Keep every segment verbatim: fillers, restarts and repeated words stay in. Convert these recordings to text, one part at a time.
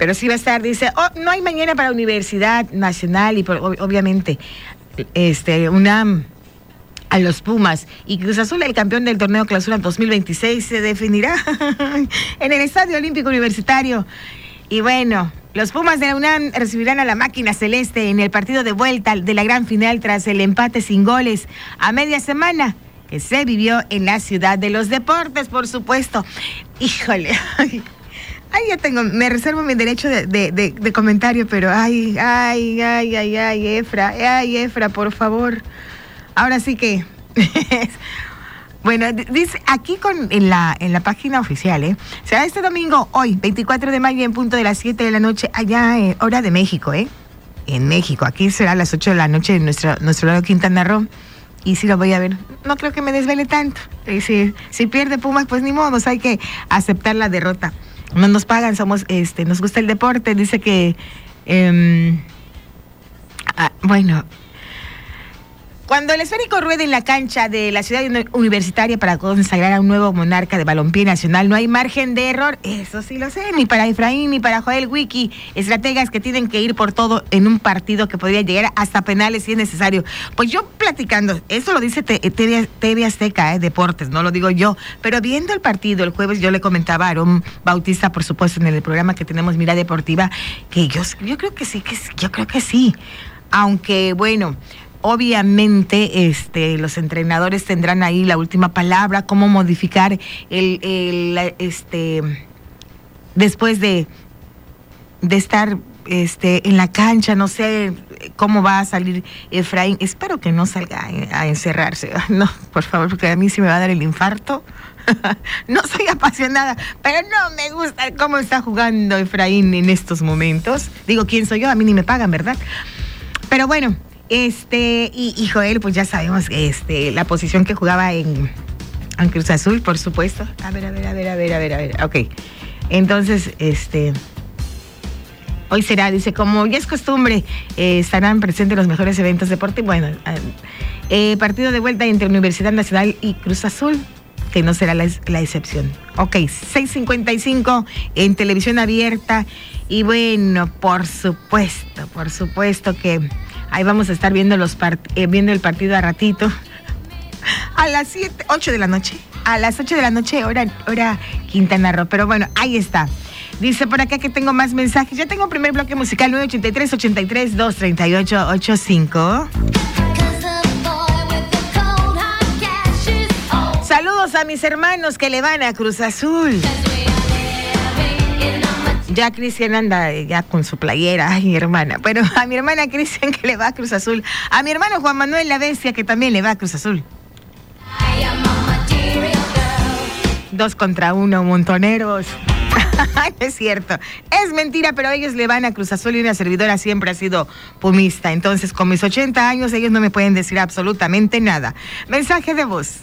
pero sí va a estar, dice, oh, no hay mañana para Universidad Nacional y por, obviamente, este, UNAM a los Pumas y Cruz Azul, el campeón del torneo Clausura dos mil veintiséis, se definirá en el Estadio Olímpico Universitario. Y bueno, los Pumas de la UNAM recibirán a la máquina celeste en el partido de vuelta de la gran final tras el empate sin goles a media semana que se vivió en la Ciudad de los Deportes, por supuesto. Híjole, ay, ay ya tengo, me reservo mi derecho de, de, de, de comentario, pero ay, ay, ay, ay, ay, Efra, ay, Efra, por favor. Ahora sí que... Bueno, dice aquí con en la en la página oficial, ¿eh? Será este domingo, hoy, veinticuatro de mayo, en punto de las siete de la noche, allá en hora de México, ¿eh? En México. Aquí será a las ocho de la noche en nuestro, nuestro lado Quintana Roo. Y sí lo voy a ver. No creo que me desvele tanto. Y si, si pierde Pumas, pues ni modo, hay que aceptar la derrota. No nos pagan, somos, este, nos gusta el deporte. Dice que, eh, ah, bueno... Cuando el esférico ruede en la cancha de la ciudad universitaria para consagrar a un nuevo monarca de balompié nacional, no hay margen de error. Eso sí lo sé, ni para Efraín ni para Joel Wiki, estrategas que tienen que ir por todo en un partido que podría llegar hasta penales si es necesario. Pues yo platicando, eso lo dice T V Azteca, eh, Deportes, no lo digo yo, pero viendo el partido el jueves yo le comentaba a Aarón Bautista, por supuesto, en el programa que tenemos Mira Deportiva, que yo, yo creo que sí, que yo creo que sí, aunque bueno... Obviamente, este, los entrenadores tendrán ahí la última palabra, cómo modificar el, el este, después de, de estar, este, en la cancha, no sé cómo va a salir Efraín. Espero que no salga a encerrarse, no, por favor, porque a mí sí me va a dar el infarto. No soy apasionada, pero no me gusta cómo está jugando Efraín en estos momentos. Digo, ¿quién soy yo? A mí ni me pagan, ¿verdad? Pero bueno. Este, y, y Joel, pues ya sabemos este, la posición que jugaba en, en Cruz Azul, por supuesto. A ver, a ver, a ver, a ver, a ver, a ver. Ok. Entonces, este, hoy será, dice, como ya es costumbre, eh, estarán presentes los mejores eventos deportivos. Bueno, eh, partido de vuelta entre Universidad Nacional y Cruz Azul, que no será la, la excepción. Ok, seis cincuenta y cinco en televisión abierta. Y bueno, por supuesto, por supuesto que ahí vamos a estar viendo los part- eh, viendo el partido a ratito. A las siete, ocho de la noche. A las ocho de la noche, hora, hora Quintana Roo. Pero bueno, ahí está. Dice por acá que tengo más mensajes. Ya tengo un primer bloque musical, nueve ochenta y tres, ochenta y tres, doscientos treinta y ocho, ochenta y cinco. Saludos a mis hermanos que le van a Cruz Azul. Ya Cristian anda ya con su playera, ay, mi hermana. Pero a mi hermana Cristian que le va a Cruz Azul. A mi hermano Juan Manuel La Bestia que también le va a Cruz Azul. Dos contra uno, montoneros. Es cierto, es mentira, pero ellos le van a Cruz Azul y una servidora siempre ha sido pumista. Entonces, con mis ochenta años, ellos no me pueden decir absolutamente nada. Mensaje de voz.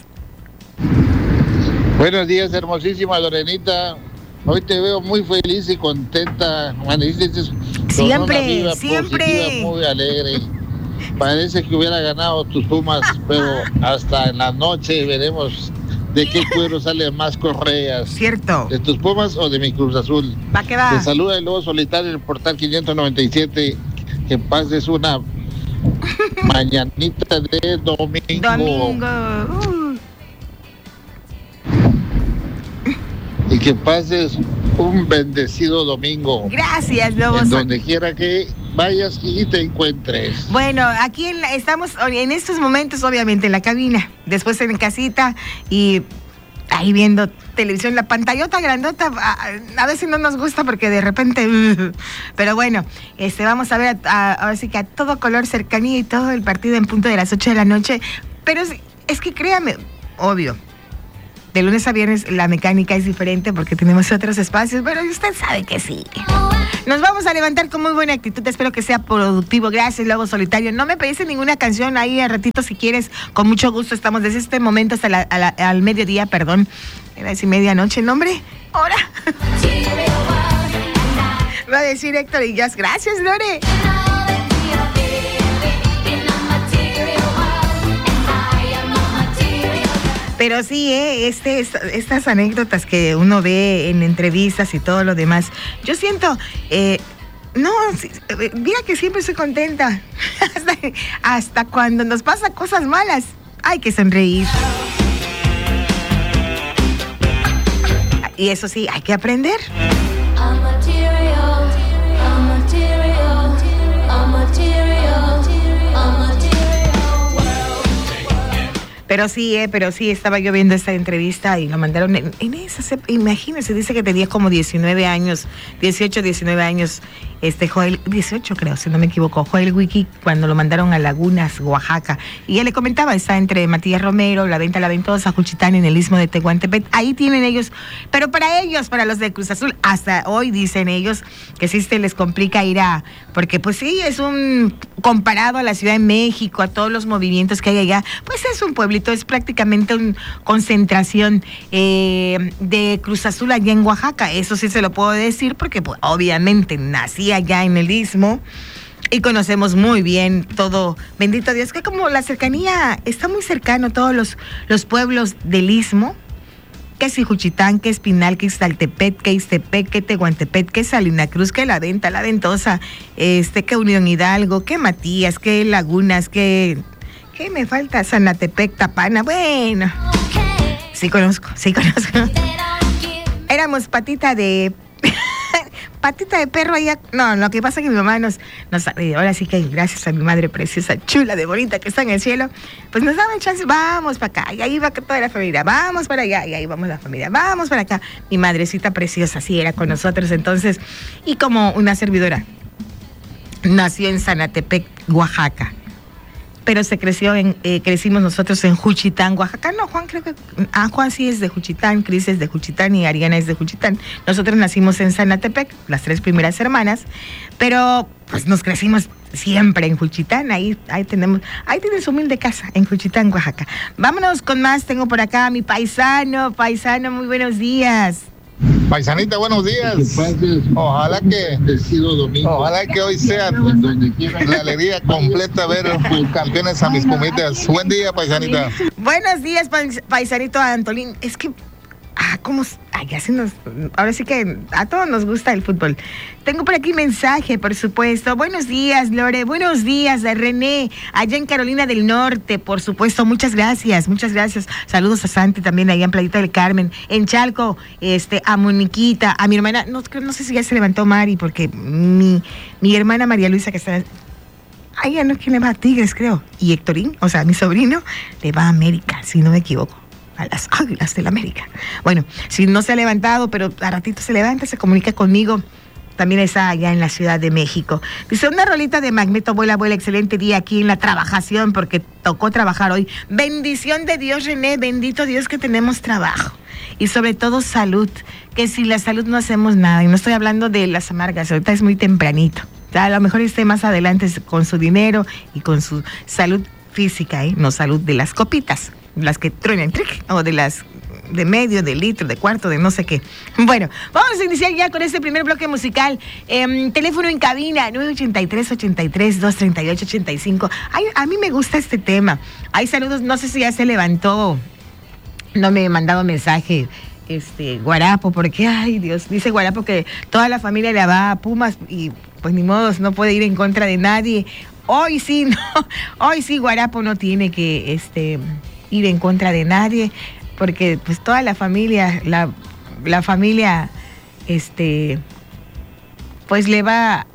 Buenos días, hermosísima Lorenita. Hoy te veo muy feliz y contenta. Siempre, siempre. Muy alegre. Parece que hubiera ganado tus Pumas, pero hasta en la noche veremos de qué cuero salen más correas. Cierto. ¿De tus Pumas o de mi Cruz Azul? Va que va. Te saluda el Lobo Solitario, el portal quinientos noventa y siete. Que pases una mañanita de domingo. Domingo. Uh. Y que pases un bendecido domingo. Gracias, Lobo. En donde quiera que vayas y te encuentres. Bueno, aquí en la, estamos en estos momentos, obviamente, en la cabina. Después en casita y ahí viendo televisión. La pantallota grandota a, a veces no nos gusta porque de repente... Uh, pero bueno, este vamos a ver a, a, ahora sí que a todo color, cercanía y todo el partido en punto de las ocho de la noche. Pero es, es que créame, obvio. De lunes a viernes la mecánica es diferente porque tenemos otros espacios, pero usted sabe que sí. Nos vamos a levantar con muy buena actitud, espero que sea productivo. Gracias, Lobo Solitario. No me pediste ninguna canción ahí a ratito si quieres, con mucho gusto. Estamos desde este momento hasta la, a la, al mediodía, perdón. Era decir medianoche, ¿no, hombre? Ahora. Va a decir Héctor y Jazz. Gracias, Lore. Pero sí, eh, este, esta, estas anécdotas que uno ve en entrevistas y todo lo demás, yo siento, eh, no, sí, mira que siempre estoy contenta, hasta, hasta cuando nos pasan cosas malas, hay que sonreír. Y eso sí, hay que aprender. Pero sí, eh, pero sí, estaba yo viendo esta entrevista y lo mandaron en, en esa, imagínense, dice que tenía como diecinueve años, dieciocho, diecinueve años, este Joel, dieciocho creo, si no me equivoco, Joel Wiki, cuando lo mandaron a Lagunas, Oaxaca. Y ya le comentaba, está entre Matías Romero, La Venta, La Ventosa, Juchitán, en el Istmo de Tehuantepec. Ahí tienen ellos, pero para ellos, para los de Cruz Azul, hasta hoy dicen ellos que sí se les complica ir a, porque pues sí, es un, comparado a la Ciudad de México, a todos los movimientos que hay allá, pues es un pueblito, es prácticamente una concentración eh, de Cruz Azul allá en Oaxaca. Eso sí se lo puedo decir porque pues, obviamente nací allá en el Istmo y conocemos muy bien todo, bendito Dios, que como la cercanía está muy cercano, todos los, los pueblos del Istmo, que es Juchitán, que Espinal, que Ixtaltepec, que Ixtepec, que Tehuantepec, que Salina Cruz, que La Venta, La Ventosa, este, que Unión Hidalgo, que Matías, que Lagunas, que... ¿Qué me falta? Zanatepec, Tapana, bueno. Sí conozco, sí conozco. Éramos patita de... patita de perro allá. No, lo que pasa es que mi mamá nos, nos... Ahora sí que gracias a mi madre preciosa, chula, de bonita, que está en el cielo, pues nos daba el chance, vamos para acá, y ahí va toda la familia, vamos para allá, y ahí vamos la familia, vamos para acá. Mi madrecita preciosa, sí, era con nosotros entonces, y como una servidora, nació en Zanatepec, Oaxaca. Pero se creció en, eh, crecimos nosotros en Juchitán, Oaxaca. No, Juan creo que, ah, Juan sí es de Juchitán, Cris es de Juchitán y Ariana es de Juchitán. Nosotros nacimos en Zanatepec, las tres primeras hermanas, pero pues nos crecimos siempre en Juchitán. Ahí, ahí tenemos, ahí tienen su humilde casa, en Juchitán, Oaxaca. Vámonos con más, tengo por acá a mi paisano, paisano, muy buenos días. Paisanita, buenos días. Ojalá que ojalá que hoy sea la alegría completa ver campeones a mis pumitas. Buen día, paisanita. Buenos días, paisanito Antolín. Es que ah, cómo, ay, así nos, ahora sí que a todos nos gusta el fútbol. Tengo por aquí mensaje, por supuesto. Buenos días, Lore. Buenos días, René, allá en Carolina del Norte, por supuesto. Muchas gracias, muchas gracias. Saludos a Santi también allá en Playita del Carmen, en Chalco, este, a Moniquita, a mi hermana, no, no sé si ya se levantó Mari, porque mi, mi hermana María Luisa, que está, ay, ya no es que le va a Tigres, creo, y Héctorín, o sea, mi sobrino, le va a América, si no me equivoco. A las Águilas del América. Bueno, si no se ha levantado, pero a ratito se levanta, se comunica conmigo. También está allá en la Ciudad de México. Dice, una rolita de Magneto, abuela, abuela, excelente día aquí en la trabajación, porque tocó trabajar hoy. Bendición de Dios, René, bendito Dios que tenemos trabajo. Y sobre todo salud, que sin la salud no hacemos nada. Y no estoy hablando de las amargas, ahorita es muy tempranito. Ya a lo mejor esté más adelante con su dinero y con su salud física, ¿eh? No salud de las copitas, las que truenan, o de las de medio, de litro, de cuarto, de no sé qué. Bueno, vamos a iniciar ya con este primer bloque musical. Eh, teléfono en cabina, nueve ochenta y tres, ochenta y tres, doscientos treinta y ocho, ochenta y cinco. Ay, a mí me gusta este tema. Hay saludos, no sé si ya se levantó, no me he mandado mensaje, este, Guarapo, porque, ay Dios, dice Guarapo que toda la familia le va a Pumas y pues ni modo, no puede ir en contra de nadie. Hoy sí, no, hoy sí Guarapo no tiene que, este... ir en contra de nadie, porque pues toda la familia, la, la familia, este, pues le va